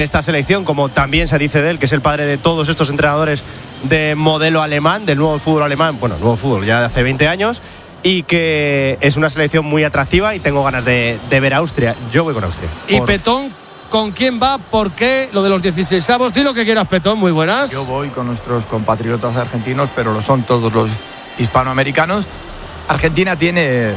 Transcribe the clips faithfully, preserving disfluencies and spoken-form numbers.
esta selección, como también se dice de él, que es el padre de todos estos entrenadores de modelo alemán, del nuevo fútbol alemán, bueno, nuevo fútbol ya de hace veinte años, y que es una selección muy atractiva y tengo ganas de, de ver a Austria. Yo voy con Austria. Y Por... Petón, ¿con quién va? ¿Por qué? Lo de los dieciseisavos. Di lo que quieras, Petón. Muy buenas. Yo voy con nuestros compatriotas argentinos, pero lo son todos los hispanoamericanos. Argentina tiene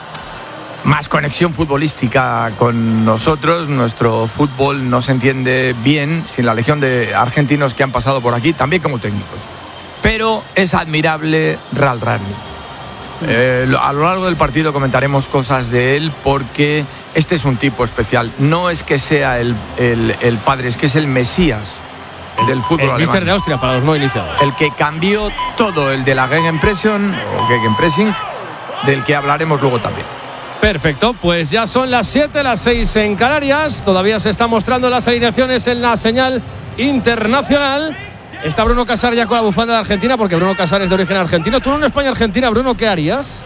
más conexión futbolística con nosotros. Nuestro fútbol no se entiende bien sin la legión de argentinos que han pasado por aquí, también como técnicos. Pero es admirable Ralf Rangnick. Eh, a lo largo del partido comentaremos cosas de él porque este es un tipo especial. No es que sea el, el, el padre, es que es el Mesías del fútbol el alemán. míster de Austria para los no iniciados. El que cambió todo, el de la Gegenpressing o Gegenpressing, del que hablaremos luego también. Perfecto, pues ya son las siete, las seis en Canarias. Todavía se están mostrando las alineaciones en la señal internacional. Está Bruno Casar ya con la bufanda de Argentina, porque Bruno Casar es de origen argentino. ¿Tú en España-Argentina, Bruno, qué harías?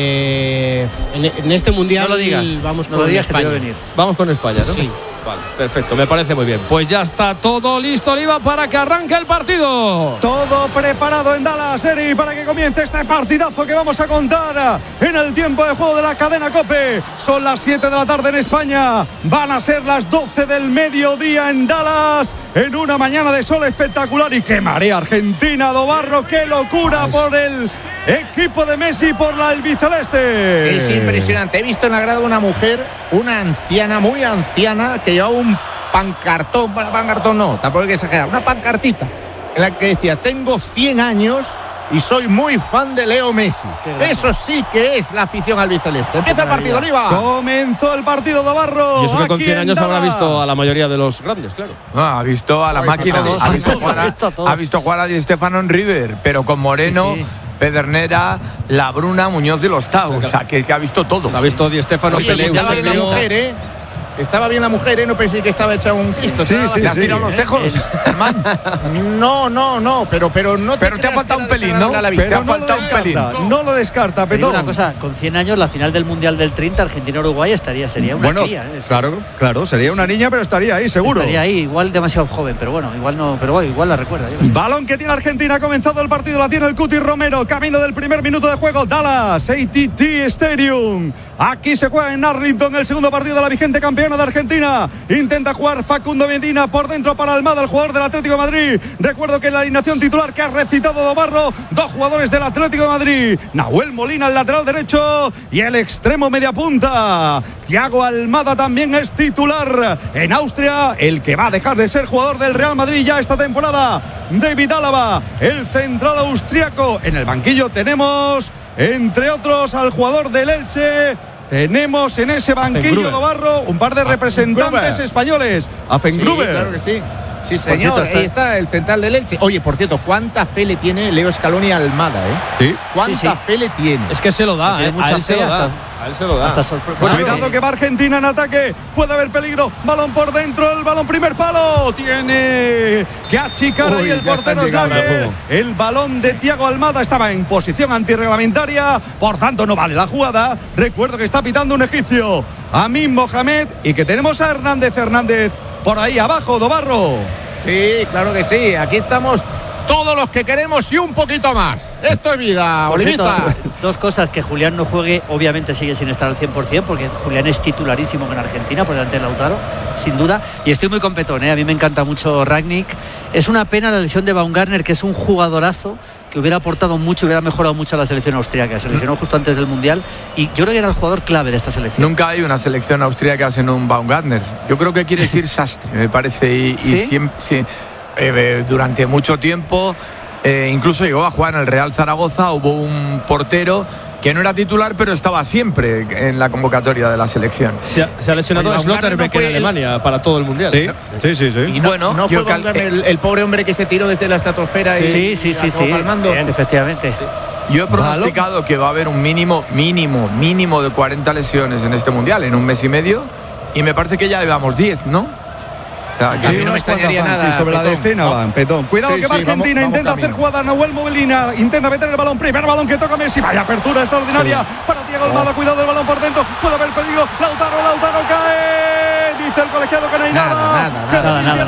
Eh, en, en este mundial no lo digas, vamos no con lo digas, España. que venir. Vamos con España, ¿no? Sí. Vale, perfecto, me parece muy bien. Pues ya está todo listo, Oliva, para que arranque el partido. Todo preparado en Dallas, Eri, para que comience este partidazo que vamos a contar en el tiempo de juego de la cadena COPE. Son las siete de la tarde en España, van a ser las doce del mediodía en Dallas, en una mañana de sol espectacular. Y qué marea Argentina, Dobarro, qué locura por el equipo de Messi, por la albiceleste. Es impresionante. He visto en la grada una mujer, una anciana, muy anciana, que llevaba un pancartón, bueno, pancartón no, tampoco hay que exagerar, una pancartita en la que decía: tengo cien años y soy muy fan de Leo Messi. Eso sí que es la afición albiceleste. Empieza el partido, Oliva. Comenzó el partido, Dobarro. Y eso que con cien años Dallas habrá visto a la mayoría de los grandes, claro. No, ha visto a la Ay, máquina, todos, ha visto, todos, jugar a, ha visto jugar a Di Stéfano en River, pero con Moreno, sí, sí. Pedernera, La Bruna, Muñoz y los Tau. O sea, que, que ha visto todo. Ha visto Di Stéfano, Oye, Pelé, estaba bien la mujer, ¿eh? Estaba bien la mujer, ¿eh? No pensé que estaba hecha un Cristo. Sí, sí, ¿Le has sí. tirado los tejos, Germán? No, no, no, pero, pero no te Pero te ha creas faltado que un era pelín, ¿no? desagradable a la vista. Te ha Pero no lo faltado un pelín. descarta, no lo descarta, Te digo Petón. una cosa, con cien años la final del Mundial del treinta, Argentina-Uruguay estaría, sería una Bueno, cría, ¿eh? claro, claro, sería una niña, pero estaría ahí, seguro. Estaría ahí, igual demasiado joven, pero bueno, igual no, pero bueno, igual la recuerda. Yo no sé. Balón que tiene Argentina, ha comenzado el partido, la tiene el Cuti Romero, camino del primer minuto de juego, Dallas, A T T Stadium. Aquí se juega en Arlington el segundo partido de la vigente campeona de Argentina. Intenta jugar Facundo Medina por dentro para Almada, el jugador del Atlético de Madrid. Recuerdo que en la alineación titular que ha recitado Dobarro, dos jugadores del Atlético de Madrid: Nahuel Molina, el lateral derecho, y el extremo media punta. Thiago Almada también es titular en Austria, el que va a dejar de ser jugador del Real Madrid ya esta temporada, David Álava, el central austriaco. En el banquillo tenemos, entre otros, al jugador del Elche. Tenemos en ese banquillo, Dobarro, un par de representantes españoles. Afengruber. Sí, claro que sí. Sí, señor, ahí está el central del Elche. Oye, por cierto, ¿cuánta fe le tiene Leo Scaloni a Almada, eh? Sí. ¿Cuánta Sí, sí. fe le tiene? Es que se lo da, Tiene ¿eh? mucha A él se fe lo da. hasta- A él se lo da. Hasta sorpresa. Cuidado que va Argentina en ataque. Puede haber peligro. Balón por dentro. El balón primer palo. Tiene que achicar ahí Uy, el ya portero están llegando. Schlager. El balón de Thiago Almada estaba en posición antirreglamentaria. Por tanto, no vale la jugada. Recuerdo que está pitando un egipcio, Amin Mohamed, y que tenemos a Hernández Hernández por ahí abajo, Dobarro. Sí, claro que sí. Aquí estamos todos los que queremos y un poquito más. Esto es vida, Por cierto, Olivita. dos cosas: que Julián no juegue, obviamente sigue sin estar al cien por ciento, porque Julián es titularísimo en Argentina por delante de Lautaro, sin duda. Y estoy muy competón, ¿eh? A mí me encanta mucho Rangnick. Es una pena la lesión de Baumgartner, que es un jugadorazo que hubiera aportado mucho, hubiera mejorado mucho a la selección austríaca. Se lesionó justo antes del Mundial y yo creo que era el jugador clave de esta selección. Nunca hay una selección austríaca sin un Baumgartner. Yo creo que quiere decir sastre, me parece. Y, y ¿Sí? siempre, sí, eh, eh, durante mucho tiempo, eh, incluso llegó a jugar en el Real Zaragoza. Hubo un portero que no era titular, pero estaba siempre en la convocatoria de la selección. Se ha, se ha lesionado Oye, Schlotterbeck Baumgartner no fue en Alemania para todo el Mundial. Sí, sí, sí. sí. Y no, Bueno, no yo fue cal- Baumgartner el, el pobre hombre que se tiró desde la estratosfera Sí, y, sí, y sí, acabó sí. palmando. Bien, efectivamente. Yo he pronosticado que va a haber un mínimo, mínimo, mínimo de cuarenta lesiones en este Mundial, en un mes y medio, y me parece que ya llevamos diez, ¿no? O sea, que- a mí Sí, no me unas cuantas extrañaría van, nada, sí, sobre la Petón. decena No. van, Petón. Cuidado Sí, que va sí, Argentina, vamos- vamos intenta hacer camino. jugada Nahuel Molina, intenta meter el balón, primer balón que toca Messi, vaya apertura extraordinaria para Thiago Almada, cuidado el balón por dentro, puede haber peligro, Lautaro, Lautaro cae, dice el colegiado que no hay Nada, nada, nada, que nada, limpia nada,